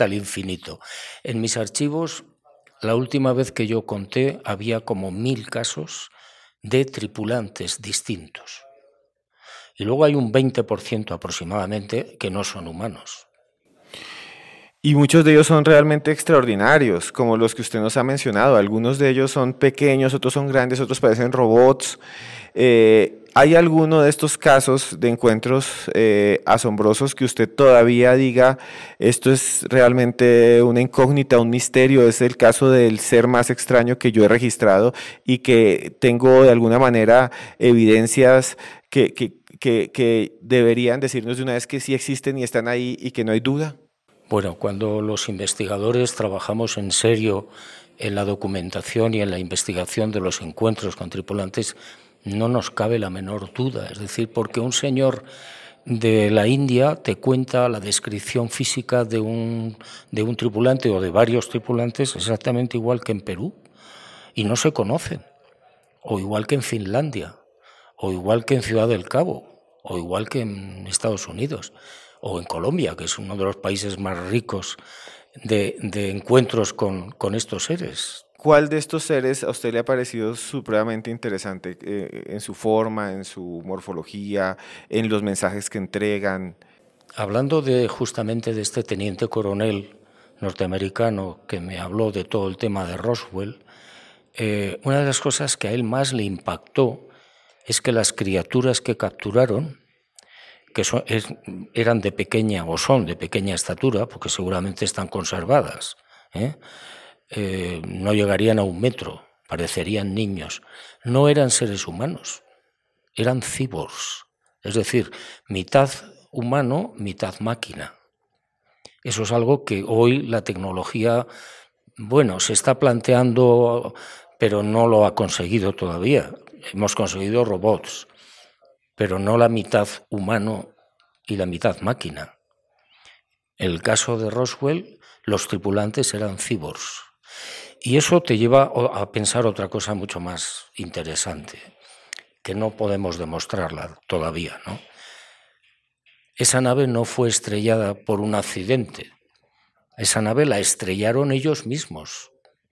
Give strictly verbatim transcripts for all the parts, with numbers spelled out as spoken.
hasta el infinito. En mis archivos, la última vez que yo conté, había como mil casos de tripulantes distintos. Y luego hay un veinte por ciento aproximadamente que no son humanos. Y muchos de ellos son realmente extraordinarios, como los que usted nos ha mencionado. Algunos de ellos son pequeños, otros son grandes, otros parecen robots. Eh, ¿Hay alguno de estos casos de encuentros eh, asombrosos que usted todavía diga, esto es realmente una incógnita, un misterio? Es el caso del ser más extraño que yo he registrado y que tengo de alguna manera evidencias que, que, que, que deberían decirnos de una vez que sí existen y están ahí y que no hay duda. Bueno, cuando los investigadores trabajamos en serio en la documentación y en la investigación de los encuentros con tripulantes, no nos cabe la menor duda. Es decir, porque un señor de la India te cuenta la descripción física de un, de un tripulante o de varios tripulantes exactamente igual que en Perú, y no se conocen, o igual que en Finlandia, o igual que en Ciudad del Cabo, o igual que en Estados Unidos, o en Colombia, que es uno de los países más ricos de, de encuentros con, con estos seres. ¿Cuál de estos seres a usted le ha parecido supremamente interesante eh, en su forma, en su morfología, en los mensajes que entregan? Hablando de justamente de este teniente coronel norteamericano que me habló de todo el tema de Roswell, eh, una de las cosas que a él más le impactó es que las criaturas que capturaron, que son, es, eran de pequeña o son de pequeña estatura, porque seguramente están conservadas, ¿eh? Eh, no llegarían a un metro, parecerían niños, no eran seres humanos, eran cyborgs, es decir, mitad humano, mitad máquina. Eso es algo que hoy la tecnología, bueno, se está planteando, pero no lo ha conseguido todavía. Hemos conseguido robots, pero no la mitad humano y la mitad máquina. En el caso de Roswell, los tripulantes eran cyborgs. Y eso te lleva a pensar otra cosa mucho más interesante, que no podemos demostrarla todavía, ¿no? Esa nave no fue estrellada por un accidente. Esa nave la estrellaron ellos mismos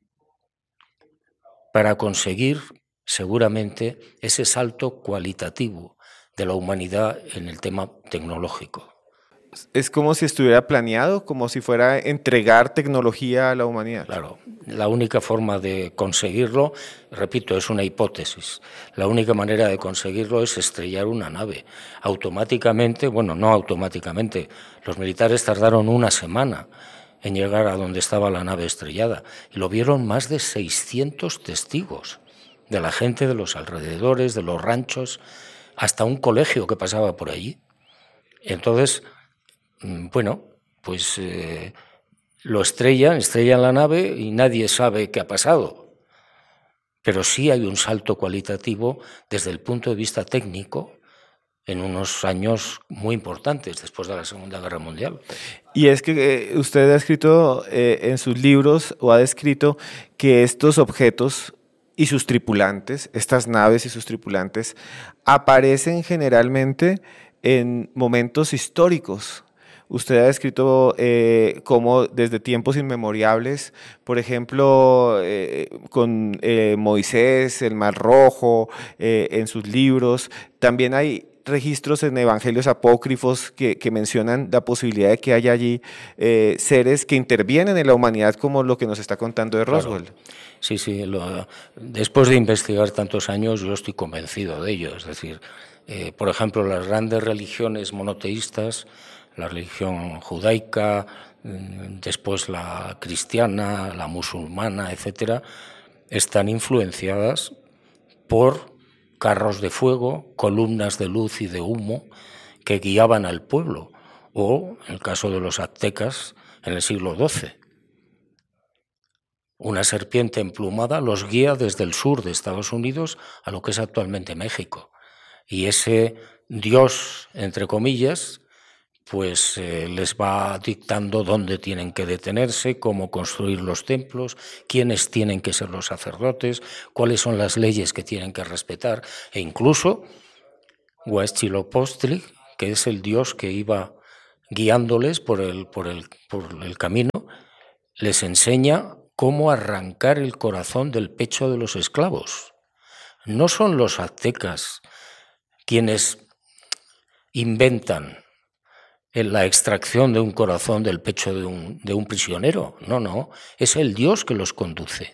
para conseguir, seguramente, ese salto cualitativo de la humanidad en el tema tecnológico. Es como si estuviera planeado, como si fuera entregar tecnología a la humanidad. Claro, la única forma de conseguirlo, repito, es una hipótesis, la única manera de conseguirlo es estrellar una nave. Automáticamente, bueno, no automáticamente, los militares tardaron una semana en llegar a donde estaba la nave estrellada y lo vieron más de seiscientos testigos, de la gente de los alrededores, de los ranchos, hasta un colegio que pasaba por allí. Entonces, bueno, pues eh, lo estrellan, estrellan la nave y nadie sabe qué ha pasado. Pero sí hay un salto cualitativo desde el punto de vista técnico en unos años muy importantes después de la Segunda Guerra Mundial. Y es que eh, usted ha escrito eh, en sus libros o ha descrito que estos objetos y sus tripulantes, estas naves y sus tripulantes, aparecen generalmente en momentos históricos. Usted ha descrito eh, cómo desde tiempos inmemorables, por ejemplo, eh, con eh, Moisés, el Mar Rojo, eh, en sus libros. También hay registros en evangelios apócrifos que, que mencionan la posibilidad de que haya allí eh, seres que intervienen en la humanidad, como lo que nos está contando de Roswell. Claro. Sí, sí. Lo, después de investigar tantos años, yo estoy convencido de ello. Es decir, eh, por ejemplo, las grandes religiones monoteístas, la religión judaica, después la cristiana, la musulmana, etcétera, están influenciadas por carros de fuego, columnas de luz y de humo que guiaban al pueblo, o, en el caso de los aztecas, en el siglo doce. Una serpiente emplumada los guía desde el sur de Estados Unidos a lo que es actualmente México. Y ese Dios, entre comillas, pues eh, les va dictando dónde tienen que detenerse, cómo construir los templos, quiénes tienen que ser los sacerdotes, cuáles son las leyes que tienen que respetar, e incluso Huitzilopochtli, que es el dios que iba guiándoles por el, por el, por el camino, les enseña cómo arrancar el corazón del pecho de los esclavos. No son los aztecas quienes inventan la extracción de un corazón del pecho de un, de un prisionero. No, no, es el Dios que los conduce.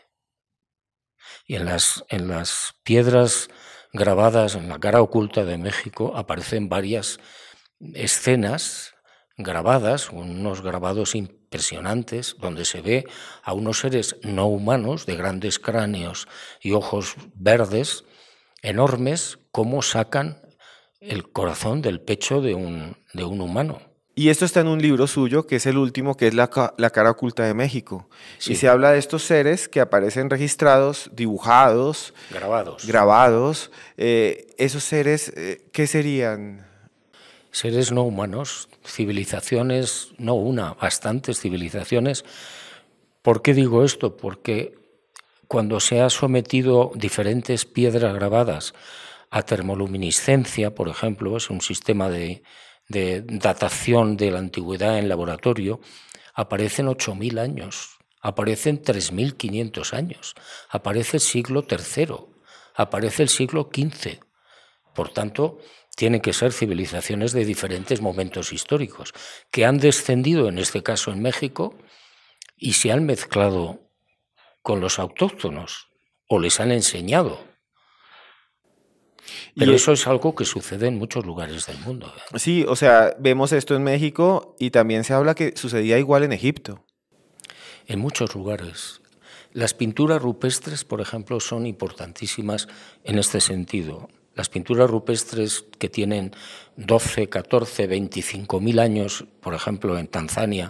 Y en las, en las piedras grabadas en la cara oculta de México aparecen varias escenas grabadas, unos grabados impresionantes, donde se ve a unos seres no humanos de grandes cráneos y ojos verdes, enormes, cómo sacan el corazón del pecho de un, de un humano. Y esto está en un libro suyo, que es el último, que es La, la cara oculta de México. Sí. Y se habla de estos seres que aparecen registrados, dibujados, grabados. grabados. Eh, ¿Esos seres eh, qué serían? Seres no humanos, civilizaciones, no una, bastantes civilizaciones. ¿Por qué digo esto? Porque cuando se ha sometido diferentes piedras grabadas a termoluminiscencia, por ejemplo, es un sistema de, de datación de la antigüedad en laboratorio, aparecen ocho mil años, aparecen tres mil quinientos años, aparece el siglo tercero, aparece el siglo quince. Por tanto, tienen que ser civilizaciones de diferentes momentos históricos, que han descendido, en este caso en México, y se han mezclado con los autóctonos, o les han enseñado. Pero y eso es algo que sucede en muchos lugares del mundo. ¿eh? Sí, o sea, vemos esto en México y también se habla que sucedía igual en Egipto. En muchos lugares. Las pinturas rupestres, por ejemplo, son importantísimas en este sentido. Las pinturas rupestres que tienen doce, catorce, veinticinco mil años, por ejemplo, en Tanzania,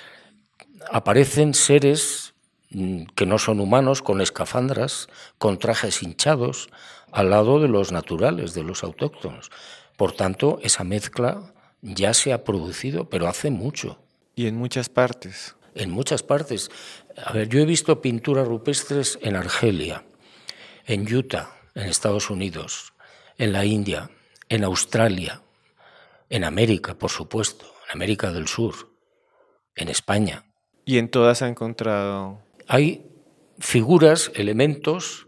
aparecen seres que no son humanos, con escafandras, con trajes hinchados, al lado de los naturales, de los autóctonos. Por tanto, esa mezcla ya se ha producido, pero hace mucho. Y en muchas partes. En muchas partes. A ver, yo he visto pinturas rupestres en Argelia, en Utah, en Estados Unidos, en la India, en Australia, en América, por supuesto, en América del Sur, en España. ¿Y en todas ha encontrado? Hay figuras, elementos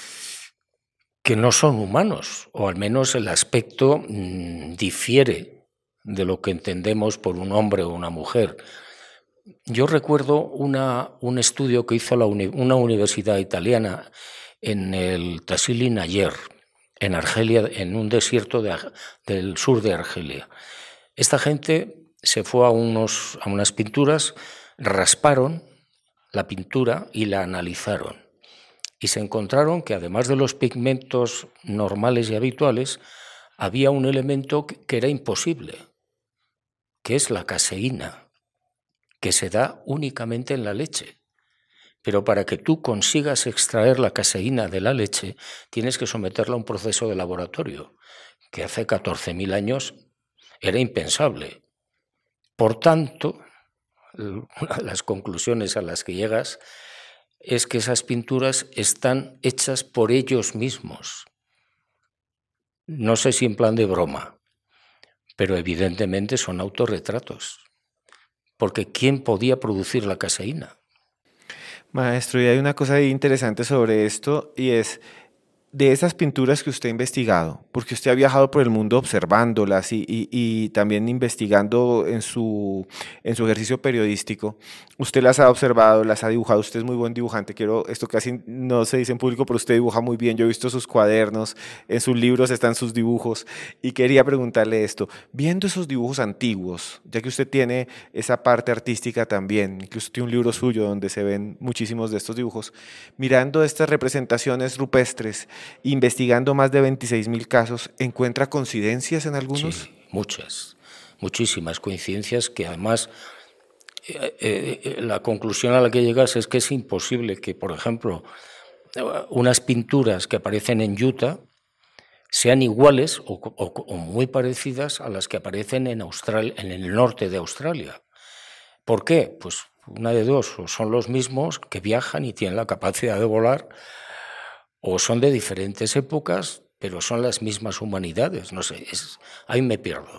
que no son humanos, o al menos el aspecto mmm, difiere de lo que entendemos por un hombre o una mujer. Yo recuerdo una, un estudio que hizo la uni, una universidad italiana en el Tassili Nayer, en Argelia, en un desierto de, del sur de Argelia. Esta gente se fue a, unos, a unas pinturas, rasparon la pintura y la analizaron. Y se encontraron que además de los pigmentos normales y habituales, había un elemento que era imposible, que es la caseína, que se da únicamente en la leche. Pero para que tú consigas extraer la caseína de la leche, tienes que someterla a un proceso de laboratorio, que hace catorce mil años era impensable. Por tanto, una de las conclusiones a las que llegas es que esas pinturas están hechas por ellos mismos. No sé si en plan de broma, pero evidentemente son autorretratos. Porque ¿quién podía producir la caseína? Maestro, y hay una cosa interesante sobre esto, y es de esas pinturas que usted ha investigado, porque usted ha viajado por el mundo observándolas y, y, y también investigando en su, en su ejercicio periodístico, usted las ha observado, las ha dibujado, usted es muy buen dibujante, quiero, esto casi no se dice en público, pero usted dibuja muy bien, yo he visto sus cuadernos, en sus libros están sus dibujos, y quería preguntarle esto, viendo esos dibujos antiguos, ya que usted tiene esa parte artística también, incluso tiene un libro suyo donde se ven muchísimos de estos dibujos, mirando estas representaciones rupestres, investigando más de veintiséis mil casos, ¿encuentra coincidencias en algunos? Sí, muchas, muchísimas coincidencias que además eh, eh, la conclusión a la que llegas es que es imposible que, por ejemplo, unas pinturas que aparecen en Utah sean iguales o, o, o muy parecidas a las que aparecen en, Austral, en el norte de Australia. ¿Por qué? Pues una de dos, o son los mismos que viajan y tienen la capacidad de volar, o son de diferentes épocas, pero son las mismas humanidades, no sé, es, ahí me pierdo.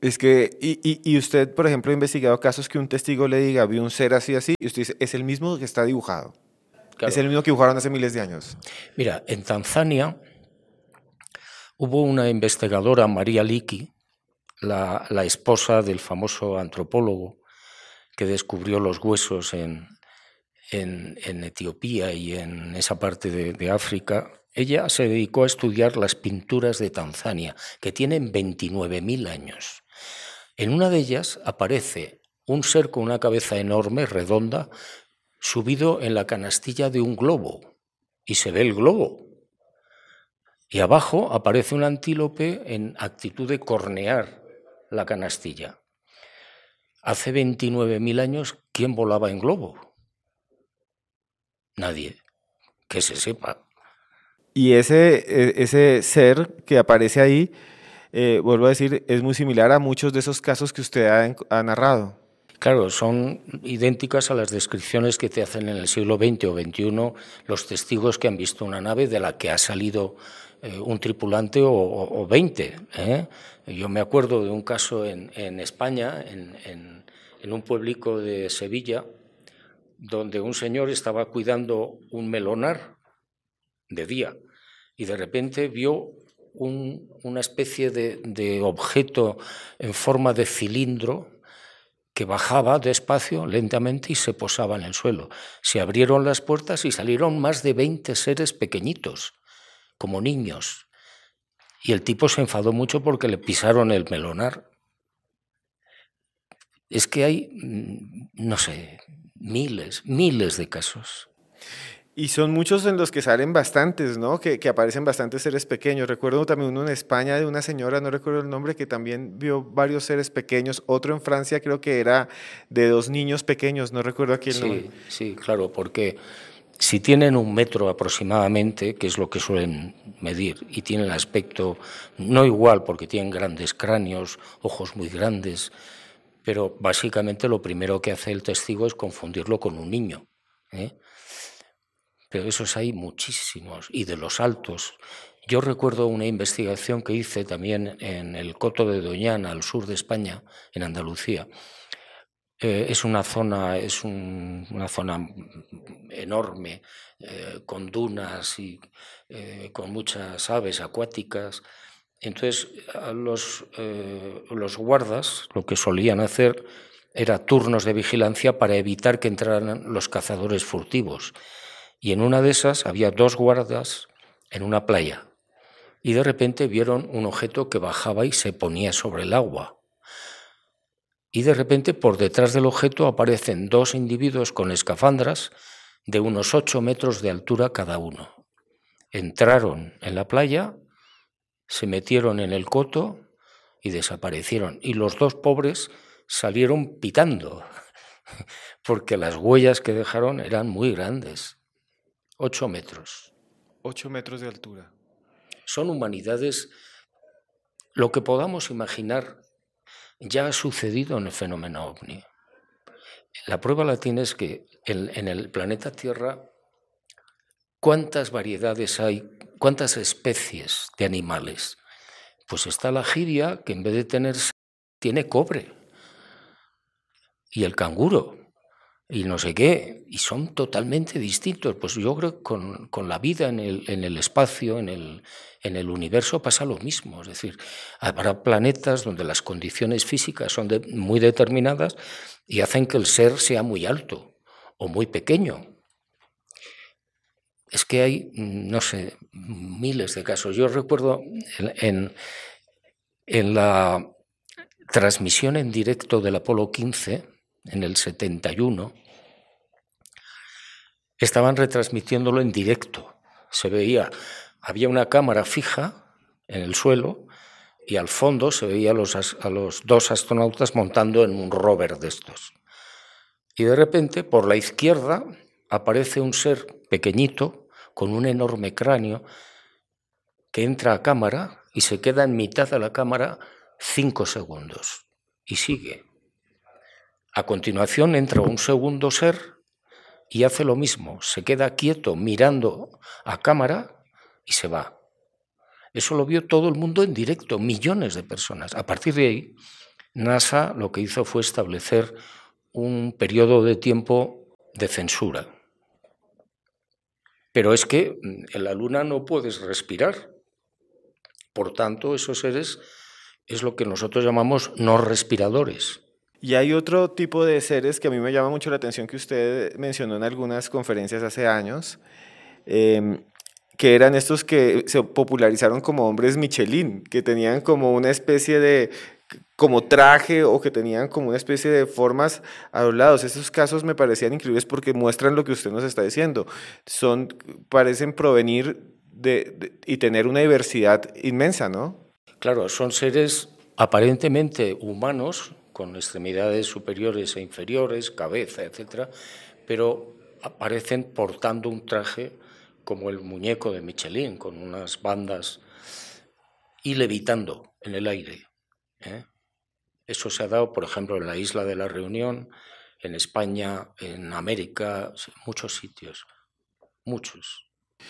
Es que, y, y, y usted, por ejemplo, ha investigado casos que un testigo le diga, vi un ser así, así, y usted dice, es el mismo que está dibujado. Es Claro. el mismo que dibujaron hace miles de años. Mira, en Tanzania hubo una investigadora, María Leakey, la, la esposa del famoso antropólogo que descubrió los huesos en, en, en Etiopía y en esa parte de, de África. Ella se dedicó a estudiar las pinturas de Tanzania, que tienen veintinueve mil años. En una de ellas aparece un ser con una cabeza enorme, redonda, subido en la canastilla de un globo, y se ve el globo. Y abajo aparece un antílope en actitud de cornear la canastilla. Hace veintinueve mil años, ¿quién volaba en globo? Nadie, que se sepa. Y ese, ese ser que aparece ahí, eh, vuelvo a decir, es muy similar a muchos de esos casos que usted ha, ha narrado. Claro, son idénticas a las descripciones que te hacen en el siglo veinte o veintiuno los testigos que han visto una nave de la que ha salido eh, un tripulante o, o, o veinte. ¿eh? Yo me acuerdo de un caso en, en España, en, en, en un pueblico de Sevilla, donde un señor estaba cuidando un melonar de día y de repente vio un, una especie de, de objeto en forma de cilindro que bajaba despacio, lentamente, y se posaba en el suelo. Se abrieron las puertas y salieron más de veinte seres pequeñitos, como niños. Y el tipo se enfadó mucho porque le pisaron el melonar. Es que hay, no sé, miles, miles de casos. Y son muchos en los que salen bastantes, ¿no? Que, que aparecen bastantes seres pequeños. Recuerdo también uno en España de una señora, no recuerdo el nombre, que también vio varios seres pequeños. Otro en Francia creo que era de dos niños pequeños, no recuerdo aquí el nombre. Sí, sí, claro, porque si tienen un metro aproximadamente, que es lo que suelen medir, y tienen aspecto no igual porque tienen grandes cráneos, ojos muy grandes, pero básicamente lo primero que hace el testigo es confundirlo con un niño, ¿eh? Pero esos hay muchísimos, y de los altos. Yo recuerdo una investigación que hice también en el Coto de Doñana, al sur de España, en Andalucía. Eh, es una zona, es un, una zona enorme, eh, con dunas y eh, con muchas aves acuáticas. Entonces, a los, eh, los guardas lo que solían hacer era turnos de vigilancia para evitar que entraran los cazadores furtivos. Y en una de esas había dos guardas en una playa y de repente vieron un objeto que bajaba y se ponía sobre el agua. Y de repente por detrás del objeto aparecen dos individuos con escafandras de unos ocho metros de altura cada uno. Entraron en la playa, se metieron en el coto y desaparecieron. Y los dos pobres salieron pitando, porque las huellas que dejaron eran muy grandes. Ocho metros. Ocho metros de altura. Son humanidades. Lo que podamos imaginar ya ha sucedido en el fenómeno ovni. La prueba la tienes que en, en el planeta Tierra, ¿cuántas variedades hay? ¿Cuántas especies de animales? Pues está la jiria, que en vez de tener tiene cobre. Y el canguro. Y no sé qué, y son totalmente distintos. Pues yo creo que con, con la vida en el, en el espacio, en el, en el universo pasa lo mismo. Es decir, habrá planetas donde las condiciones físicas son de, muy determinadas y hacen que el ser sea muy alto o muy pequeño. Es que hay, no sé, miles de casos. Yo recuerdo en, en, en la transmisión en directo del Apolo quince, en el setenta y uno, estaban retransmitiéndolo en directo. Se veía, había una cámara fija en el suelo y al fondo se veía a los, a los dos astronautas montando en un rover de estos. Y de repente, por la izquierda, aparece un ser pequeñito con un enorme cráneo que entra a cámara y se queda en mitad de la cámara cinco segundos y sigue. A continuación entra un segundo ser y hace lo mismo, se queda quieto mirando a cámara y se va. Eso lo vio todo el mundo en directo, millones de personas. A partir de ahí NASA lo que hizo fue establecer un periodo de tiempo de censura. Pero es que en la Luna no puedes respirar. Por tanto, esos seres es lo que nosotros llamamos no respiradores. Y hay otro tipo de seres que a mí me llama mucho la atención que usted mencionó en algunas conferencias hace años, eh, que eran estos que se popularizaron como hombres Michelin, que tenían como una especie de como traje o que tenían como una especie de formas a los lados. Esos casos me parecían increíbles porque muestran lo que usted nos está diciendo. Son, parecen provenir de, de, y tener una diversidad inmensa, ¿no? Claro, son seres aparentemente humanos, con extremidades superiores e inferiores, cabeza, etcétera, pero aparecen portando un traje como el muñeco de Michelin, con unas bandas y levitando en el aire, ¿eh? Eso se ha dado, por ejemplo, en la isla de la Reunión, en España, en América, en muchos sitios, muchos.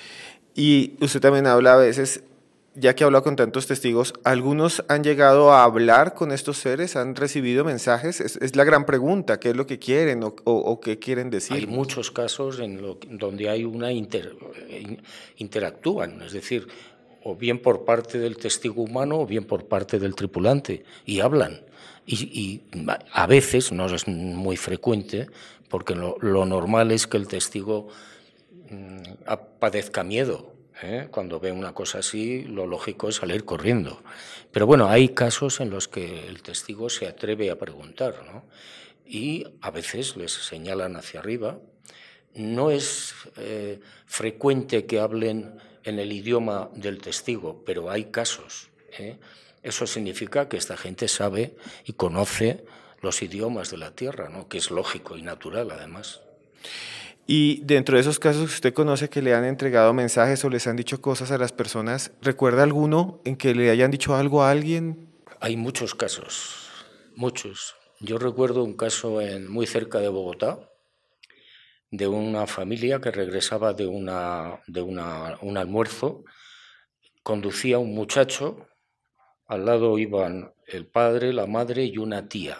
Y usted también habla a veces, ya que habla con tantos testigos, ¿algunos han llegado a hablar con estos seres? ¿Han recibido mensajes? Es, es la gran pregunta, ¿qué es lo que quieren o, o, o qué quieren decir? Hay muchos casos en lo, donde hay una inter, interactúan, es decir, o bien por parte del testigo humano o bien por parte del tripulante, y hablan. Y, y a veces, no es muy frecuente, porque lo, lo normal es que el testigo mmm, padezca miedo. ¿Eh? Cuando ve una cosa así, lo lógico es salir corriendo. Pero bueno, hay casos en los que el testigo se atreve a preguntar, ¿no? Y a veces les señalan hacia arriba. No es eh, frecuente que hablen en el idioma del testigo, pero hay casos, ¿eh? Eso significa que esta gente sabe y conoce los idiomas de la Tierra, ¿no? Que es lógico y natural, además. Y dentro de esos casos que usted conoce que le han entregado mensajes o les han dicho cosas a las personas, ¿recuerda alguno en que le hayan dicho algo a alguien? Hay muchos casos, muchos. Yo recuerdo un caso en, muy cerca de Bogotá, de una familia que regresaba de, una, de una, un almuerzo, conducía un muchacho, al lado iban el padre, la madre y una tía.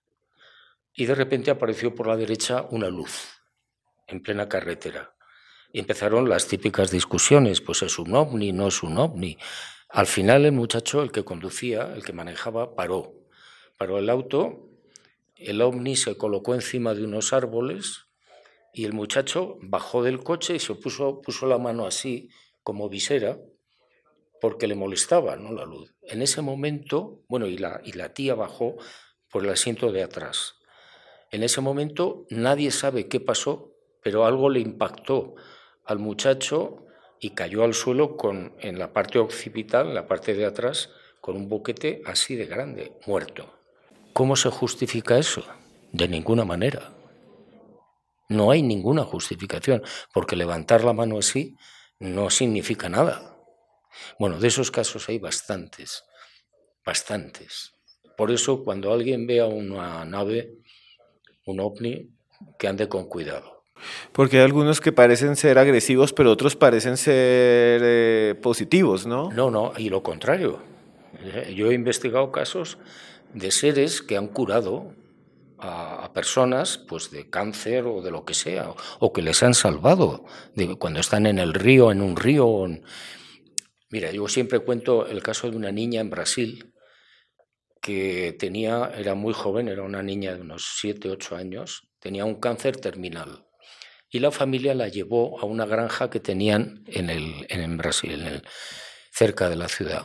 Y de repente apareció por la derecha una luz en plena carretera. Y empezaron las típicas discusiones, pues es un ovni, no es un ovni. Al final el muchacho, el que conducía, el que manejaba, paró. Paró el auto, el ovni se colocó encima de unos árboles y el muchacho bajó del coche y se puso, puso la mano así, como visera, porque le molestaba, ¿no?, la luz. En ese momento, bueno, y la, y la tía bajó por el asiento de atrás. En ese momento nadie sabe qué pasó, pero algo le impactó al muchacho y cayó al suelo con, en la parte occipital, en la parte de atrás, con un boquete así de grande, muerto. ¿Cómo se justifica eso? De ninguna manera. No hay ninguna justificación, porque levantar la mano así no significa nada. Bueno, de esos casos hay bastantes, bastantes. Por eso, cuando alguien vea una nave, un ovni, que ande con cuidado. Porque hay algunos que parecen ser agresivos, pero otros parecen ser eh, positivos, ¿no? No, no, y lo contrario. Yo he investigado casos de seres que han curado a, a personas, pues, de cáncer o de lo que sea, o, o que les han salvado de cuando están en el río, en un río. En... Mira, yo siempre cuento el caso de una niña en Brasil que tenía, era muy joven, era una niña de unos siete, ocho años, tenía un cáncer terminal. Y la familia la llevó a una granja que tenían en, el, en Brasil, en el, cerca de la ciudad.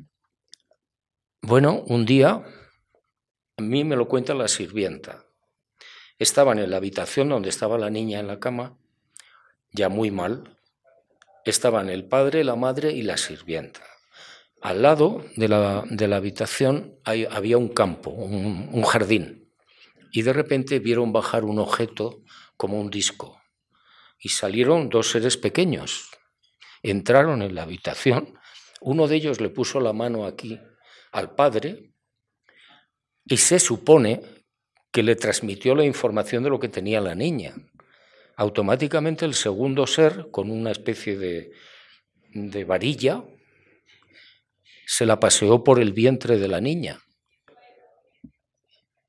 Bueno, un día, a mí me lo cuenta la sirvienta. Estaban en la habitación donde estaba la niña en la cama, ya muy mal. Estaban el padre, la madre y la sirvienta. Al lado de la, de la habitación hay, había un campo, un, un jardín. Y de repente vieron bajar un objeto como un disco. Y salieron dos seres pequeños. Entraron en la habitación. Uno de ellos le puso la mano aquí al padre y se supone que le transmitió la información de lo que tenía la niña. Automáticamente el segundo ser, con una especie de, de varilla, se la paseó por el vientre de la niña.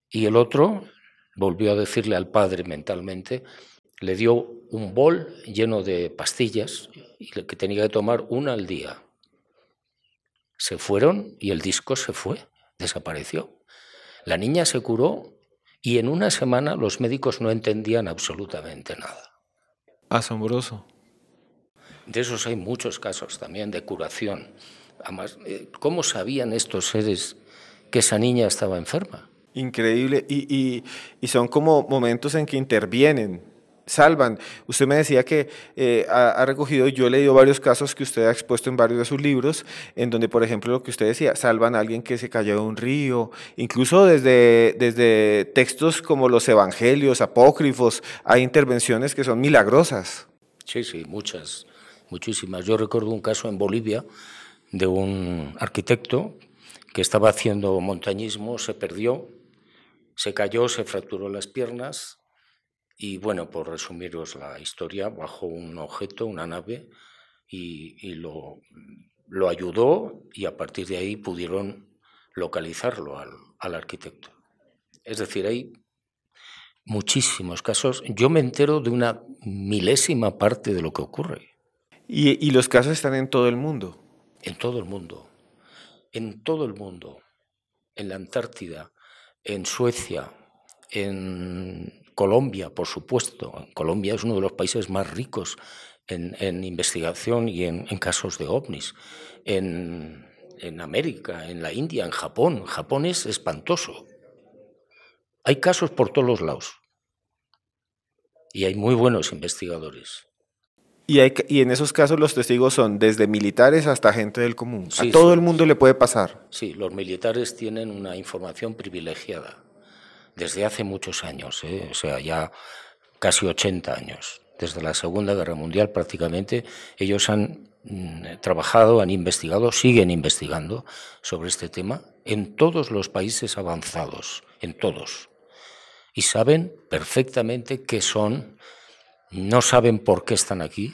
Y el otro volvió a decirle al padre mentalmente, le dio un bol lleno de pastillas y que tenía que tomar una al día. Se fueron y el disco se fue, desapareció. La niña se curó y en una semana los médicos no entendían absolutamente nada. Asombroso. De esos hay muchos casos también de curación. Además, ¿cómo sabían estos seres que esa niña estaba enferma? Increíble. Y, y, y son como momentos en que intervienen, salvan. Usted me decía que eh, ha, ha recogido, yo he leído varios casos que usted ha expuesto en varios de sus libros, en donde, por ejemplo, lo que usted decía, salvan a alguien que se cayó de un río, incluso desde, desde textos como los evangelios, apócrifos, hay intervenciones que son milagrosas. Sí, sí, muchas, muchísimas. Yo recuerdo un caso en Bolivia de un arquitecto que estaba haciendo montañismo, se perdió, se cayó, se fracturó las piernas y, bueno, por resumiros la historia, bajó un objeto, una nave, y, y lo, lo ayudó y a partir de ahí pudieron localizarlo al, al arquitecto. Es decir, hay muchísimos casos. Yo me entero de una milésima parte de lo que ocurre. Y, y los casos están en todo el mundo. En todo el mundo. En todo el mundo. En la Antártida, en Suecia, en Colombia, por supuesto. Colombia es uno de los países más ricos en, en investigación y en, en casos de ovnis. En, en América, en la India, en Japón. Japón es espantoso. Hay casos por todos los lados. Y hay muy buenos investigadores. Y, hay, y en esos casos los testigos son desde militares hasta gente del común. Sí, a todo sí, el mundo sí. le puede pasar. Sí, los militares tienen una información privilegiada desde hace muchos años, ¿eh? O sea, ya casi ochenta años. Desde la Segunda Guerra Mundial prácticamente ellos han mm, trabajado, han investigado, siguen investigando sobre este tema en todos los países avanzados, en todos. Y saben perfectamente qué son, no saben por qué están aquí,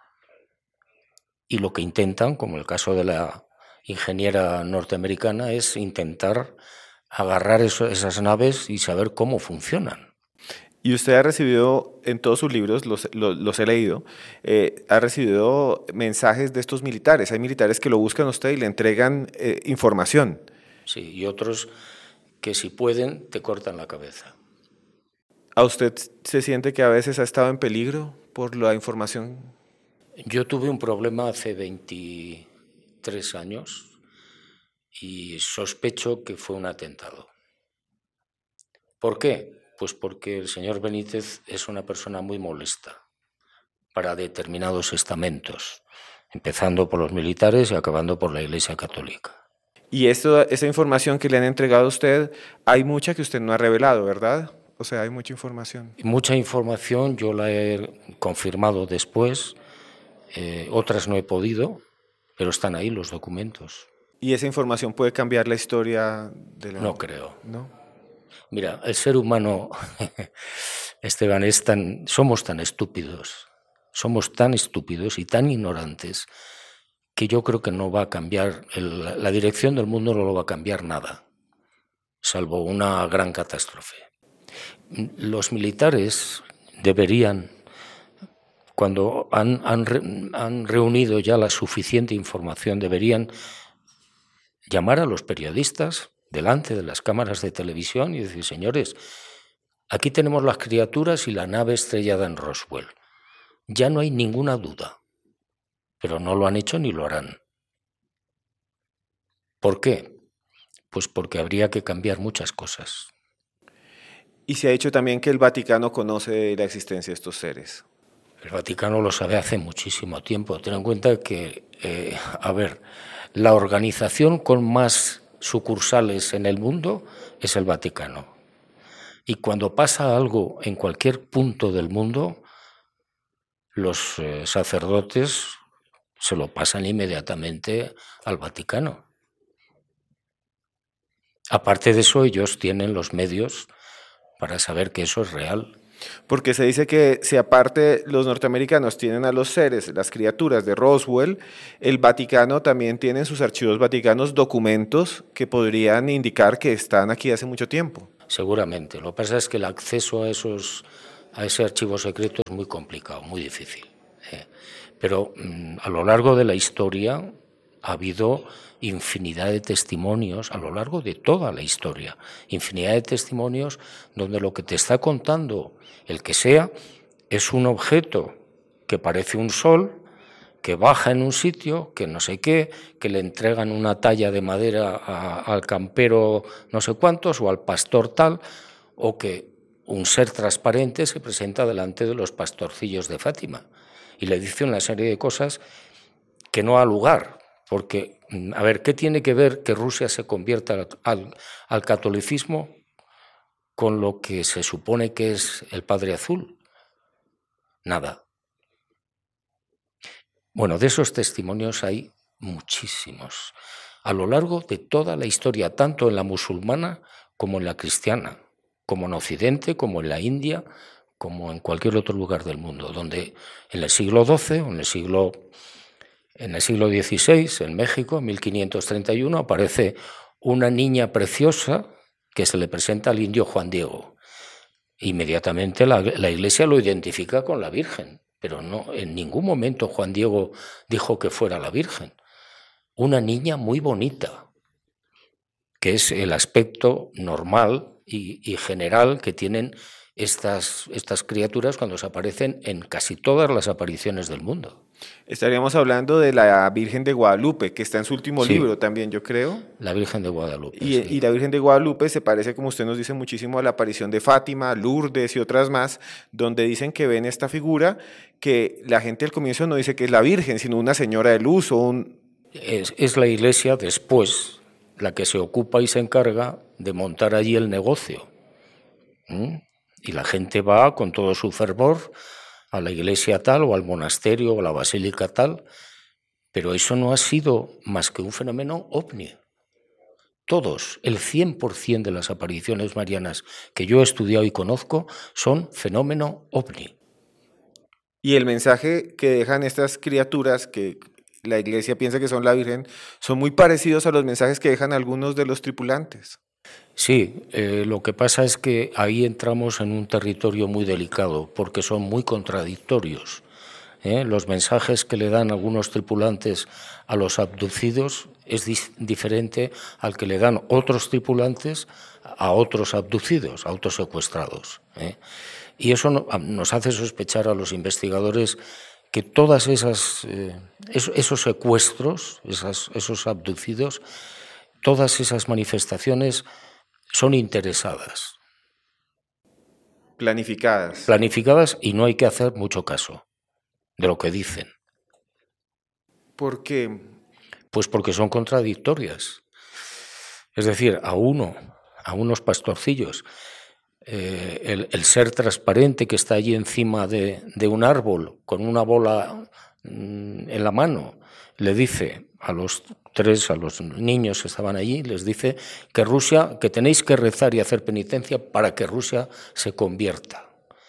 y lo que intentan, como el caso de la ingeniera norteamericana, es intentar agarrar eso, esas naves y saber cómo funcionan. Y usted ha recibido, en todos sus libros, los, los, los he leído, eh, ha recibido mensajes de estos militares. Hay militares que lo buscan a usted y le entregan eh, información. Sí, y otros que si pueden te cortan la cabeza. ¿A usted se siente que a veces ha estado en peligro por la información? Yo tuve un problema hace veintitrés años y sospecho que fue un atentado. ¿Por qué? Pues porque el señor Benítez es una persona muy molesta para determinados estamentos, empezando por los militares y acabando por la Iglesia Católica. Y esto, esa información que le han entregado a usted, hay mucha que usted no ha revelado, ¿verdad? O sea, hay mucha información. Mucha información yo la he confirmado después, eh, otras no he podido, pero están ahí los documentos. ¿Y esa información puede cambiar la historia de la...? No creo. ¿No? Mira, el ser humano, Esteban, es tan, somos tan estúpidos, somos tan estúpidos y tan ignorantes que yo creo que no va a cambiar, el, la dirección del mundo no lo va a cambiar nada, salvo una gran catástrofe. Los militares deberían, cuando han, han, han reunido ya la suficiente información, deberían llamar a los periodistas delante de las cámaras de televisión y decir, señores, aquí tenemos las criaturas y la nave estrellada en Roswell. Ya no hay ninguna duda, pero no lo han hecho ni lo harán. ¿Por qué? Pues porque habría que cambiar muchas cosas. Y se ha dicho también que el Vaticano conoce la existencia de estos seres. El Vaticano lo sabe hace muchísimo tiempo. Ten en cuenta que, eh, a ver, la organización con más sucursales en el mundo es el Vaticano. Y cuando pasa algo en cualquier punto del mundo, los eh, sacerdotes se lo pasan inmediatamente al Vaticano. Aparte de eso, ellos tienen los medios para saber que eso es real. Porque se dice que si aparte los norteamericanos tienen a los seres, las criaturas de Roswell, el Vaticano también tiene en sus archivos vaticanos documentos que podrían indicar que están aquí hace mucho tiempo. seguramente. Lo que pasa es que el acceso a, esos, a ese archivo secreto es muy complicado, muy difícil. ¿eh? Pero mmm, a lo largo de la historia ha habido infinidad de testimonios, a lo largo de toda la historia, infinidad de testimonios donde lo que te está contando el que sea es un objeto que parece un sol, que baja en un sitio, que no sé qué, que le entregan una talla de madera a, al campero no sé cuántos o al pastor tal, o que un ser transparente se presenta delante de los pastorcillos de Fátima y le dice una serie de cosas que no ha lugar, porque, a ver, ¿qué tiene que ver que Rusia se convierta al, al, al catolicismo con lo que se supone que es el Padre Azul? Nada. Bueno, de esos testimonios hay muchísimos, a lo largo de toda la historia, tanto en la musulmana como en la cristiana, como en Occidente, como en la India, como en cualquier otro lugar del mundo, donde en el siglo doce o en el siglo, en el siglo dieciséis, en México, en mil quinientos treinta y uno, aparece una niña preciosa que se le presenta al indio Juan Diego. Inmediatamente la, la Iglesia lo identifica con la Virgen. Pero no, en ningún momento Juan Diego dijo que fuera la Virgen. Una niña muy bonita, que es el aspecto normal y, y general que tienen estas, estas criaturas cuando se aparecen en casi todas las apariciones del mundo. Estaríamos hablando de la Virgen de Guadalupe, que está en su último Sí, libro también, yo creo. La Virgen de Guadalupe. Y, sí. y la Virgen de Guadalupe se parece, como usted nos dice, muchísimo a la aparición de Fátima, Lourdes y otras más, donde dicen que ven esta figura que la gente al comienzo no dice que es la Virgen, sino una señora de luz o un... Es, es la Iglesia después la que se ocupa y se encarga de montar allí el negocio. ¿Mm? Y la gente va con todo su fervor a la iglesia tal o al monasterio o a la basílica tal, pero eso no ha sido más que un fenómeno ovni. Todos, el cien por ciento de las apariciones marianas que yo he estudiado y conozco son fenómeno ovni. Y el mensaje que dejan estas criaturas que la iglesia piensa que son la Virgen son muy parecidos a los mensajes que dejan algunos de los tripulantes. Sí, eh, lo que pasa es que ahí entramos en un territorio muy delicado porque son muy contradictorios. ¿eh? Los mensajes que le dan algunos tripulantes a los abducidos es dis- diferente al que le dan otros tripulantes a otros abducidos, a otros secuestrados. ¿eh? Y eso no, nos hace sospechar a los investigadores que todas esas eh, esos, esos secuestros, esas, esos abducidos, todas esas manifestaciones son interesadas. Planificadas. Planificadas y no hay que hacer mucho caso de lo que dicen. ¿Por qué? Pues porque son contradictorias. Es decir, a uno, a unos pastorcillos, eh, el, el ser transparente que está allí encima de, de un árbol con una bola mm, en la mano, le dice a los tres, a los niños que estaban allí, les dice que Rusia, que tenéis que rezar y hacer penitencia para que Rusia se convierta.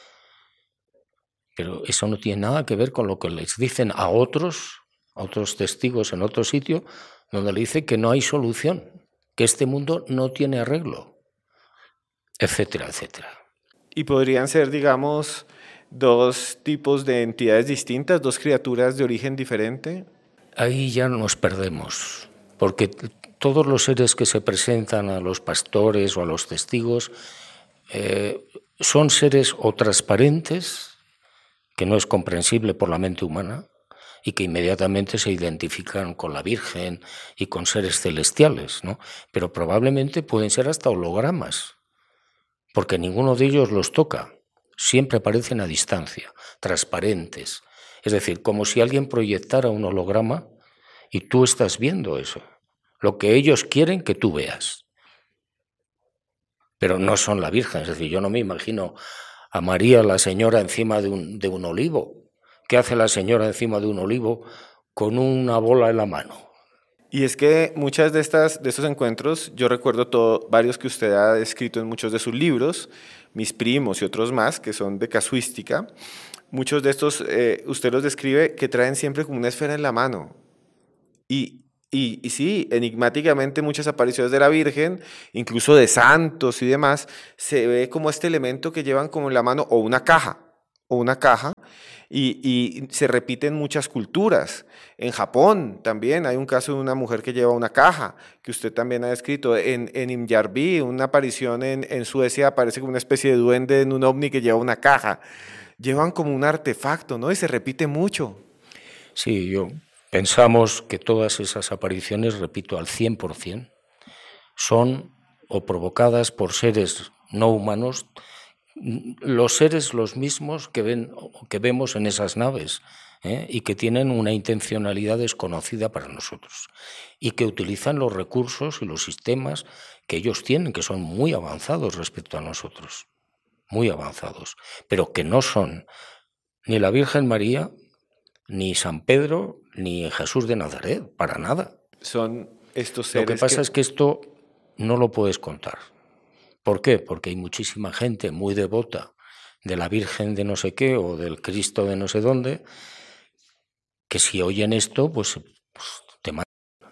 Pero eso no tiene nada que ver con lo que les dicen a otros, a otros testigos en otro sitio, donde le dice que no hay solución, que este mundo no tiene arreglo, etcétera, etcétera. Y podrían ser, digamos, dos tipos de entidades distintas, dos criaturas de origen diferente. Ahí ya nos perdemos, porque todos los seres que se presentan a los pastores o a los testigos eh, son seres o transparentes, que no es comprensible por la mente humana, y que inmediatamente se identifican con la Virgen y con seres celestiales, ¿no? Pero probablemente pueden ser hasta hologramas, porque ninguno de ellos los toca, siempre aparecen a distancia, transparentes. Es decir, como si alguien proyectara un holograma y tú estás viendo eso, lo que ellos quieren que tú veas. Pero no son la Virgen, es decir, yo no me imagino a María, la señora, encima de un, de un olivo. ¿Qué hace la señora encima de un olivo con una bola en la mano? Y es que muchas de estas de estos encuentros, yo recuerdo todo, varios que usted ha escrito en muchos de sus libros, Mis primos y otros más, que son de casuística, muchos de estos eh, usted los describe que traen siempre como una esfera en la mano. Y Y, y sí, enigmáticamente muchas apariciones de la Virgen, incluso de santos y demás, se ve como este elemento que llevan como en la mano o una caja, o una caja, y, y se repite en muchas culturas. En Japón también hay un caso de una mujer que lleva una caja, que usted también ha descrito. En, en Imjarvi, una aparición en, en Suecia, aparece como una especie de duende en un ovni que lleva una caja. Llevan como un artefacto, ¿no? Y se repite mucho. Sí, yo pensamos que todas esas apariciones, repito, al cien por ciento, son o provocadas por seres no humanos, los seres los mismos que, ven, que vemos en esas naves, ¿eh? Y que tienen una intencionalidad desconocida para nosotros y que utilizan los recursos y los sistemas que ellos tienen, que son muy avanzados respecto a nosotros, muy avanzados, pero que no son ni la Virgen María, ni San Pedro, ni Jesús de Nazaret, para nada. Son estos seres. Lo que pasa que... es que esto no lo puedes contar. ¿Por qué? Porque hay muchísima gente muy devota de la Virgen de no sé qué o del Cristo de no sé dónde, que si oyen esto, pues, pues te matan.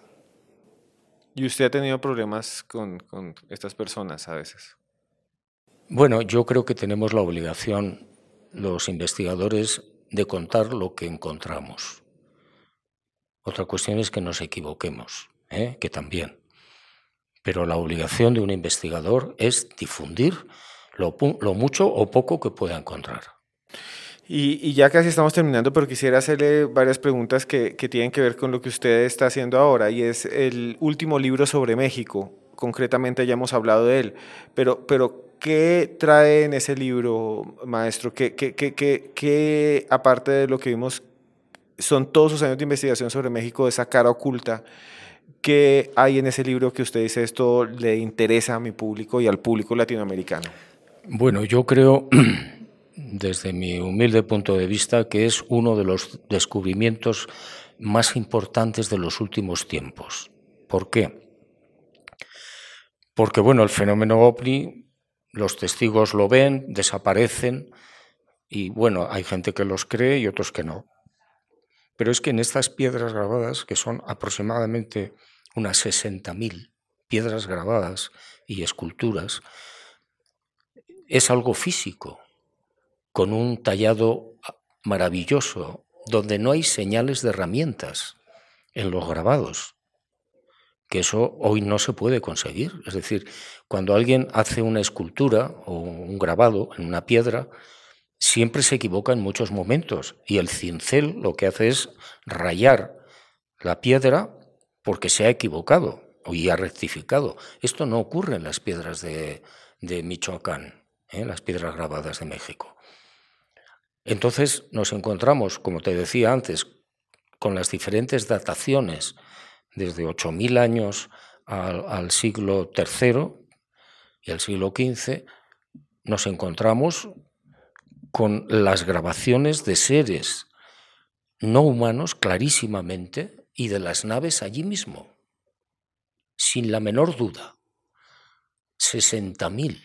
¿Y usted ha tenido problemas con, con estas personas a veces? Bueno, yo creo que tenemos la obligación, los investigadores, de contar lo que encontramos. Otra cuestión es que nos equivoquemos, ¿eh? Que también. Pero la obligación de un investigador es difundir lo, lo mucho o poco que pueda encontrar. Y, y ya casi estamos terminando, pero quisiera hacerle varias preguntas que, que tienen que ver con lo que usted está haciendo ahora, y es el último libro sobre México. Concretamente ya hemos hablado de él, pero, pero ¿qué trae en ese libro, maestro? ¿Qué, qué, qué, qué, qué, aparte de lo que vimos, son todos sus años de investigación sobre México, de esa cara oculta? ¿Qué hay en ese libro que usted dice esto le interesa a mi público y al público latinoamericano? Bueno, yo creo, desde mi humilde punto de vista, que es uno de los descubrimientos más importantes de los últimos tiempos. ¿Por qué? Porque, bueno, el fenómeno ovni, los testigos lo ven, desaparecen, y, bueno, hay gente que los cree y otros que no. Pero es que en estas piedras grabadas, que son aproximadamente unas sesenta mil piedras grabadas y esculturas, es algo físico, con un tallado maravilloso, donde no hay señales de herramientas en los grabados, que eso hoy no se puede conseguir. Es decir, cuando alguien hace una escultura o un grabado en una piedra, siempre se equivoca en muchos momentos, y el cincel lo que hace es rayar la piedra porque se ha equivocado y ha rectificado. Esto no ocurre en las piedras de, de Michoacán, ¿eh? Las piedras grabadas de México. Entonces nos encontramos, como te decía antes, con las diferentes dataciones, desde ocho mil años al, al siglo tercero y al siglo quince, nos encontramos con las grabaciones de seres no humanos clarísimamente y de las naves allí mismo, sin la menor duda. sesenta mil.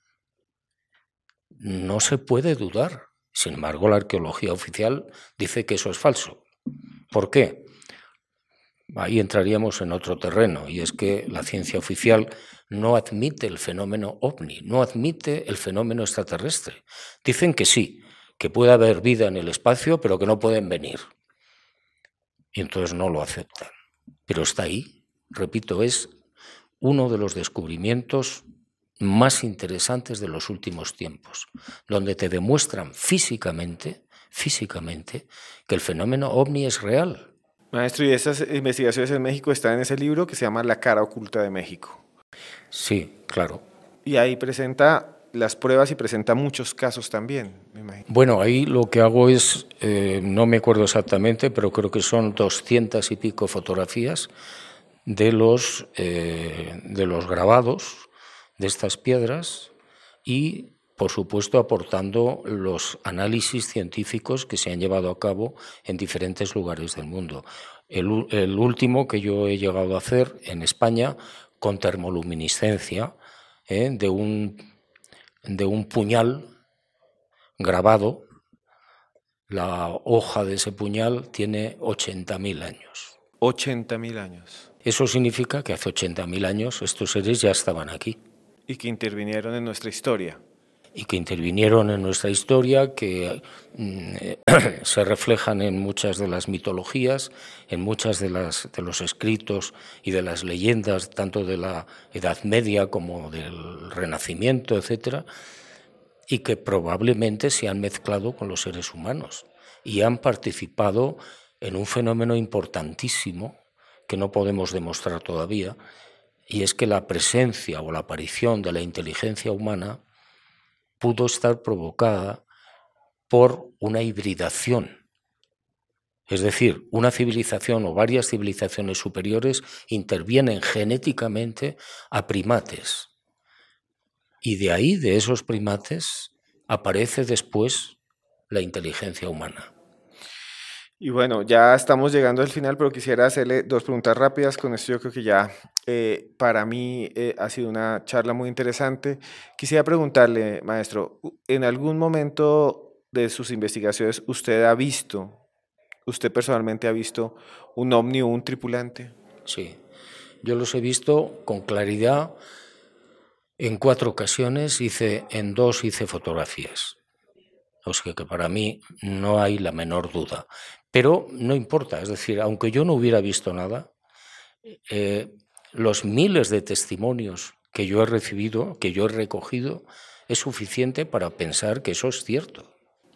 No se puede dudar. Sin embargo, la arqueología oficial dice que eso es falso. ¿Por qué? Ahí entraríamos en otro terreno, y es que la ciencia oficial no admite el fenómeno ovni, no admite el fenómeno extraterrestre. Dicen que sí, que puede haber vida en el espacio, pero que no pueden venir. Y entonces no lo aceptan. Pero está ahí. Repito, es uno de los descubrimientos más interesantes de los últimos tiempos, donde te demuestran físicamente, físicamente, que el fenómeno ovni es real. Maestro, y esas investigaciones en México están en ese libro que se llama La cara oculta de México. Sí, claro. Y ahí presenta las pruebas y presenta muchos casos también, me imagino. Bueno, ahí lo que hago es, eh, no me acuerdo exactamente, pero creo que son doscientas y pico fotografías de los, eh, de los grabados de estas piedras y, por supuesto, aportando los análisis científicos que se han llevado a cabo en diferentes lugares del mundo. El, el último que yo he llegado a hacer en España con termoluminiscencia, ¿eh? de, un, de un puñal grabado. La hoja de ese puñal tiene ochenta mil años. ochenta mil años. Eso significa que hace ochenta mil años estos seres ya estaban aquí. Y que intervinieron en nuestra historia. Y que intervinieron en nuestra historia, que eh, se reflejan en muchas de las mitologías, en muchas de, las, de los escritos y de las leyendas, tanto de la Edad Media como del Renacimiento, etcétera, y que probablemente se han mezclado con los seres humanos y han participado en un fenómeno importantísimo que no podemos demostrar todavía, y es que la presencia o la aparición de la inteligencia humana pudo estar provocada por una hibridación. Es decir, una civilización o varias civilizaciones superiores intervienen genéticamente a primates. Y de ahí, de esos primates, aparece después la inteligencia humana. Y bueno, ya estamos llegando al final, pero quisiera hacerle dos preguntas rápidas. Con esto yo creo que ya eh, para mí eh, ha sido una charla muy interesante. Quisiera preguntarle, maestro, ¿en algún momento de sus investigaciones usted ha visto, usted personalmente ha visto un ovni o un tripulante? Sí, yo los he visto con claridad. En cuatro ocasiones, hice, en dos hice fotografías. O sea que para mí no hay la menor duda. Pero no importa, es decir, aunque yo no hubiera visto nada, eh, los miles de testimonios que yo he recibido, que yo he recogido, es suficiente para pensar que eso es cierto.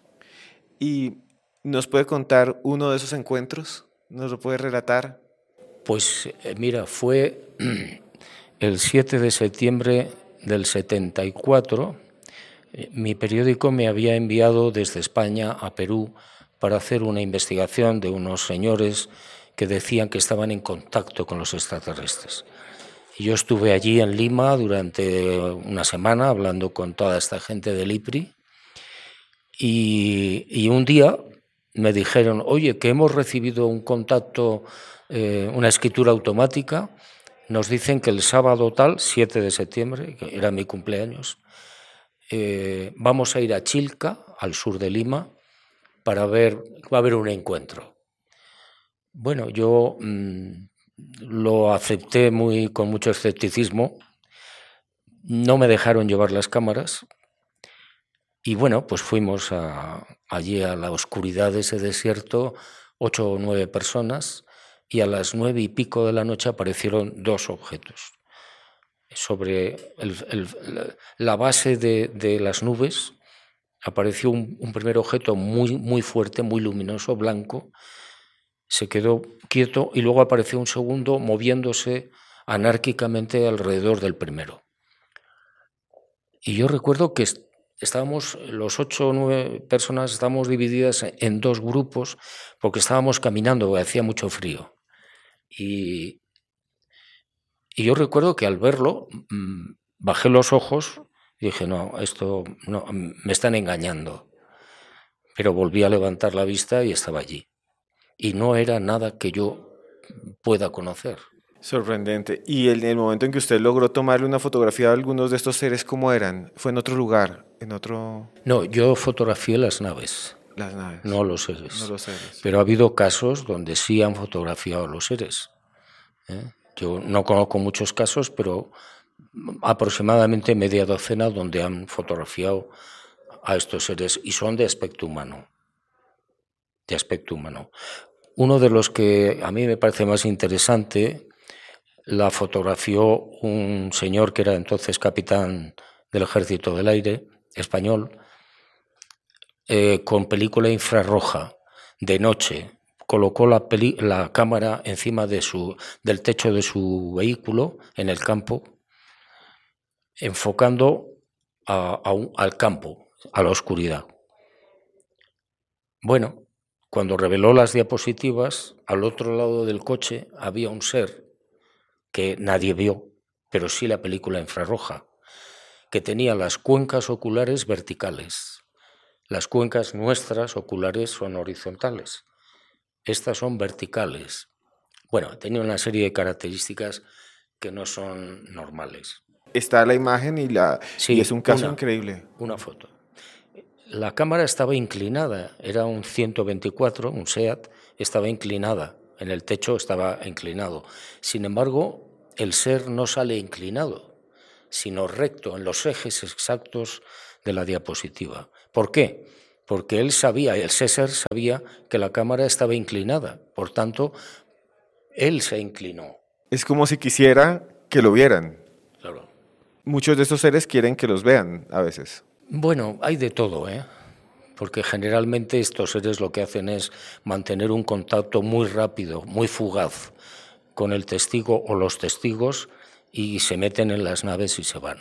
¿Y nos puede contar uno de esos encuentros? ¿Nos lo puede relatar? Pues eh, mira, fue el siete de septiembre del setenta y cuatro. Mi periódico me había enviado desde España a Perú para hacer una investigación de unos señores que decían que estaban en contacto con los extraterrestres. Y yo estuve allí en Lima durante una semana hablando con toda esta gente del I P R I y, y un día me dijeron, oye, que hemos recibido un contacto, eh, una escritura automática, nos dicen que el sábado tal, siete de septiembre, que era mi cumpleaños, eh, vamos a ir a Chilca, al sur de Lima, para ver, va a haber un encuentro. Bueno, yo mmm, lo acepté muy, con mucho escepticismo, no me dejaron llevar las cámaras y bueno, pues fuimos a, allí a la oscuridad de ese desierto, ocho o nueve personas, y a las nueve y pico de la noche aparecieron dos objetos. Sobre el, el, la base de, de las nubes apareció un, un primer objeto muy, muy fuerte, muy luminoso, blanco, se quedó quieto y luego apareció un segundo moviéndose anárquicamente alrededor del primero. Y yo recuerdo que estábamos, los ocho o nueve personas, estábamos divididas en dos grupos porque estábamos caminando, porque hacía mucho frío. Y, y yo recuerdo que al verlo mmm, bajé los ojos y dije, no, esto no, me están engañando. Pero volví a levantar la vista y estaba allí. Y no era nada que yo pueda conocer. Sorprendente. ¿Y en el momento en que usted logró tomarle una fotografía a algunos de estos seres, cómo eran? ¿Fue en otro lugar? ¿En otro...? No, yo fotografié las naves. Las naves. No los seres. No los seres. Pero ha habido casos donde sí han fotografiado los seres. ¿eh? Yo no conozco muchos casos, pero aproximadamente media docena donde han fotografiado a estos seres y son de aspecto humano. De aspecto humano. Uno de los que a mí me parece más interesante la fotografió un señor que era entonces capitán del Ejército del Aire español, eh, con película infrarroja de noche. Colocó la, peli la cámara encima de su, del techo de su vehículo en el campo, enfocando a, a un, al campo, a la oscuridad. Bueno, cuando reveló las diapositivas, al otro lado del coche había un ser que nadie vio, pero sí la película infrarroja, que tenía las cuencas oculares verticales. Las cuencas nuestras oculares son horizontales. Estas son verticales. Bueno, tenía una serie de características que no son normales. Está la imagen y, la, sí, y es un caso una, increíble. Una foto. La cámara estaba inclinada, era un ciento veinticuatro, un SEAT, estaba inclinada en el techo estaba inclinado. Sin embargo, el ser no sale inclinado, sino recto, en los ejes exactos de la diapositiva. ¿Por qué? Porque él sabía, el César sabía que la cámara estaba inclinada, por tanto, él se inclinó. Es como si quisiera que lo vieran. Claro. Muchos de estos seres quieren que los vean a veces. Bueno, hay de todo, ¿eh? Porque generalmente estos seres lo que hacen es mantener un contacto muy rápido, muy fugaz con el testigo o los testigos y se meten en las naves y se van.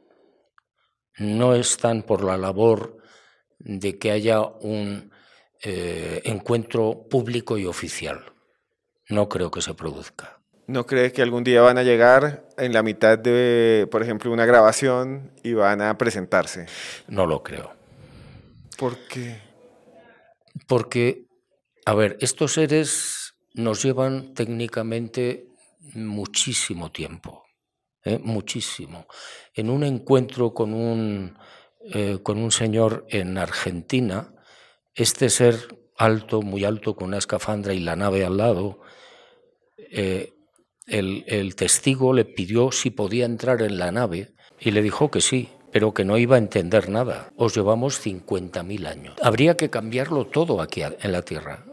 No están por la labor de que haya un eh, encuentro público y oficial. No creo que se produzca. ¿No cree que algún día van a llegar en la mitad de, por ejemplo, una grabación y van a presentarse? No lo creo. ¿Por qué? Porque, a ver, estos seres nos llevan técnicamente muchísimo tiempo, ¿eh? muchísimo. En un encuentro con un, eh, con un señor en Argentina, este ser alto, muy alto, con una escafandra y la nave al lado, eh, el, el testigo le pidió si podía entrar en la nave y le dijo que sí, pero que no iba a entender nada. Os llevamos cincuenta mil años. Habría que cambiarlo todo aquí en la Tierra.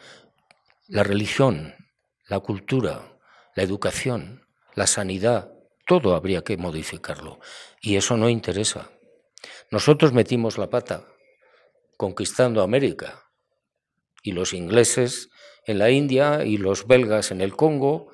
La religión, la cultura, la educación, la sanidad, todo habría que modificarlo. Y eso no interesa. Nosotros metimos la pata conquistando América y los ingleses en la India y los belgas en el Congo.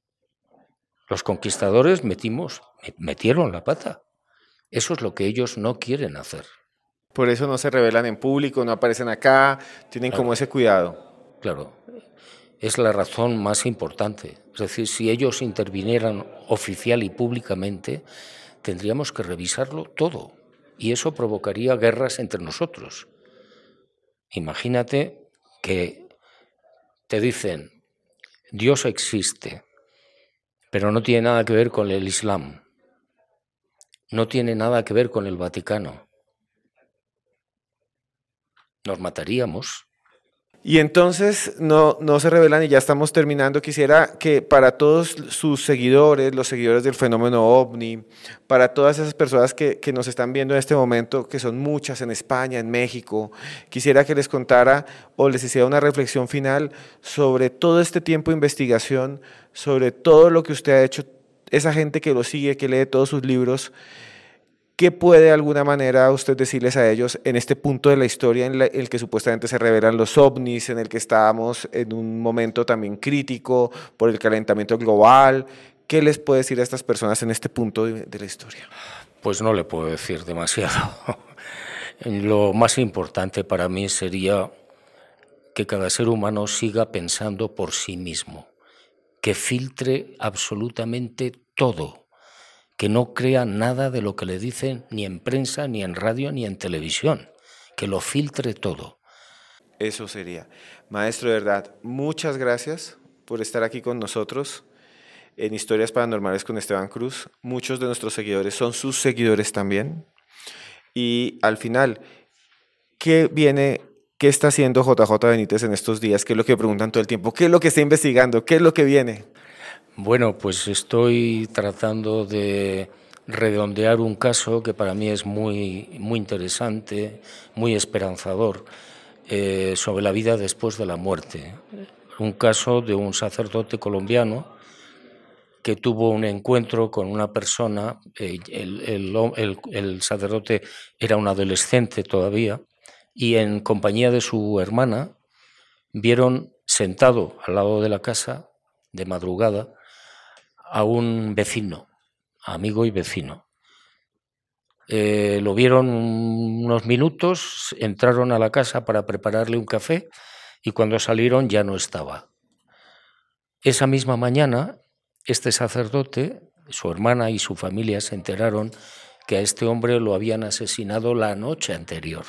Los conquistadores metimos, metieron la pata. Eso es lo que ellos no quieren hacer. Por eso no se revelan en público, no aparecen acá, tienen Claro, como ese cuidado. Claro, es la razón más importante. Es decir, si ellos intervinieran oficial y públicamente, tendríamos que revisarlo todo. Y eso provocaría guerras entre nosotros. Imagínate que te dicen, Dios existe, pero no tiene nada que ver con el Islam. No tiene nada que ver con el Vaticano. Nos mataríamos. Y entonces no, no se revelan y ya estamos terminando. Quisiera que para todos sus seguidores, los seguidores del fenómeno OVNI, para todas esas personas que, que nos están viendo en este momento, que son muchas en España, en México, quisiera que les contara o les hiciera una reflexión final sobre todo este tiempo de investigación, sobre todo lo que usted ha hecho, esa gente que lo sigue, que lee todos sus libros. ¿Qué puede de alguna manera usted decirles a ellos en este punto de la historia en la, el que supuestamente se revelan los ovnis, en el que estábamos en un momento también crítico por el calentamiento global? ¿Qué les puede decir a estas personas en este punto de, de la historia? Pues no le puedo decir demasiado. Lo más importante para mí sería que cada ser humano siga pensando por sí mismo, que filtre absolutamente todo, que no crea nada de lo que le dicen ni en prensa, ni en radio, ni en televisión, que lo filtre todo. Eso sería. Maestro, de verdad, muchas gracias por estar aquí con nosotros en Historias Paranormales con Esteban Cruz. Muchos de nuestros seguidores son sus seguidores también. Y al final, ¿qué viene, qué está haciendo J J Benítez en estos días? ¿Qué es lo que preguntan todo el tiempo? ¿Qué es lo que está investigando? ¿Qué es lo que viene? Bueno, pues estoy tratando de redondear un caso que para mí es muy, muy interesante, muy esperanzador, eh, sobre la vida después de la muerte. Un caso de un sacerdote colombiano que tuvo un encuentro con una persona, eh, el, el, el, el sacerdote era un adolescente todavía, y en compañía de su hermana vieron sentado al lado de la casa, de madrugada, a un vecino, amigo y vecino. Eh, lo vieron unos minutos, entraron a la casa para prepararle un café y cuando salieron ya no estaba. Esa misma mañana, este sacerdote, su hermana y su familia se enteraron que a este hombre lo habían asesinado la noche anterior.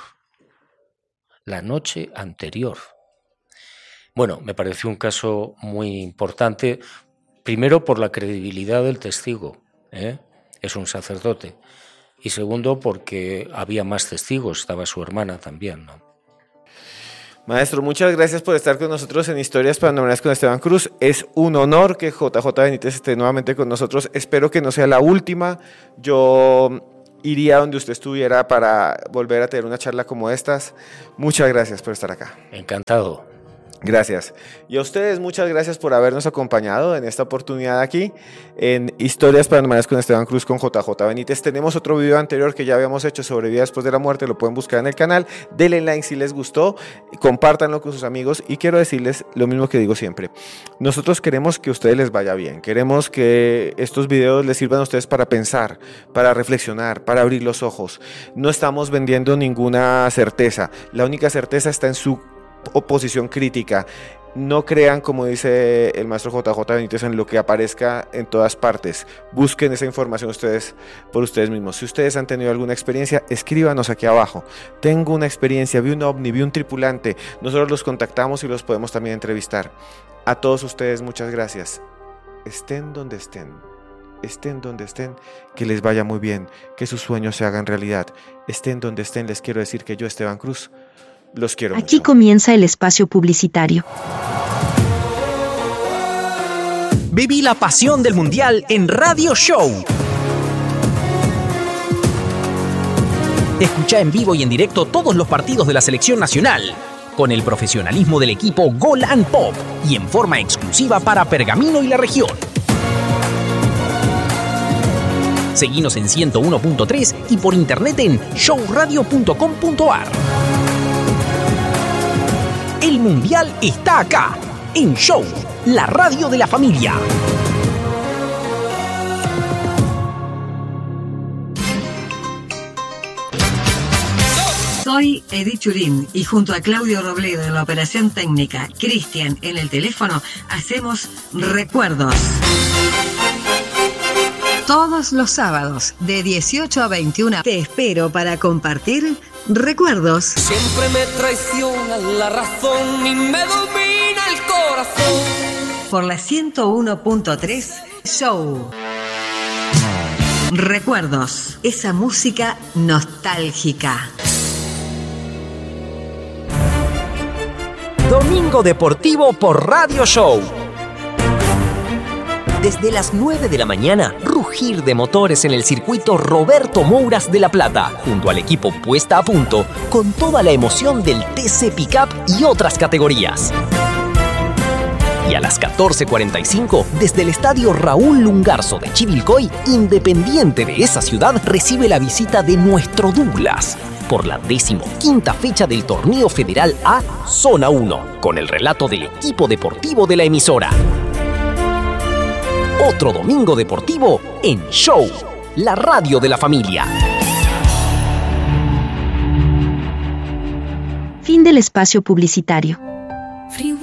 La noche anterior. Bueno, me pareció un caso muy importante. Primero, por la credibilidad del testigo, ¿eh? Es un sacerdote. Y segundo, porque había más testigos, estaba su hermana también, ¿no? Maestro, muchas gracias por estar con nosotros en Historias Paranormales con Esteban Cruz. Es un honor que J J Benítez esté nuevamente con nosotros. Espero que no sea la última. Yo iría donde usted estuviera para volver a tener una charla como estas. Muchas gracias por estar acá. Encantado. Gracias. Y a ustedes muchas gracias por habernos acompañado en esta oportunidad aquí en Historias Paranormales con Esteban Cruz con J J Benítez. Tenemos otro video anterior que ya habíamos hecho sobre vida después de la muerte, lo pueden buscar en el canal. Denle like si les gustó, compártanlo con sus amigos y quiero decirles lo mismo que digo siempre. Nosotros queremos que a ustedes les vaya bien, queremos que estos videos les sirvan a ustedes para pensar, para reflexionar, para abrir los ojos. No estamos vendiendo ninguna certeza, la única certeza está en su oposición crítica. No crean, como dice el maestro J J Benítez, en lo que aparezca en todas partes. Busquen esa información ustedes por ustedes mismos. Si ustedes han tenido alguna experiencia, escríbanos aquí abajo. Tengo una experiencia, vi un ovni, vi un tripulante. Nosotros los contactamos y los podemos también entrevistar. A todos ustedes, muchas gracias. Estén donde estén. Estén donde estén, que les vaya muy bien, que sus sueños se hagan realidad. Estén donde estén, les quiero decir que yo, Esteban Cruz, los quiero Aquí mucho. Comienza el espacio publicitario. Viví la pasión del Mundial en Radio Show. Escucha en vivo y en directo todos los partidos de la selección nacional, con el profesionalismo del equipo Gol and Pop y en forma exclusiva para Pergamino y la región. Seguinos en ciento uno punto tres y por internet en show radio punto com punto a r. El Mundial está acá, en Show, la radio de la familia. Soy Edith Churín y junto a Claudio Robledo en la operación técnica, Cristian en el teléfono, hacemos Recuerdos. Todos los sábados, de dieciocho a veintiuna, te espero para compartir Recuerdos. Siempre me traiciona la razón y me domina el corazón. Por la ciento uno punto tres, Show. Recuerdos, esa música nostálgica. Domingo Deportivo por Radio Show. Desde las nueve de la mañana, rugir de motores en el circuito Roberto Mouras de La Plata, junto al equipo Puesta a Punto, con toda la emoción del T C Pickup y otras categorías. Y a las catorce cuarenta y cinco, desde el estadio Raúl Lungarzo de Chivilcoy, Independiente de esa ciudad recibe la visita de nuestro Douglas, por la decimoquinta fecha del Torneo Federal A Zona uno, con el relato del equipo deportivo de la emisora. Otro domingo deportivo en Show, la radio de la familia. Fin del espacio publicitario.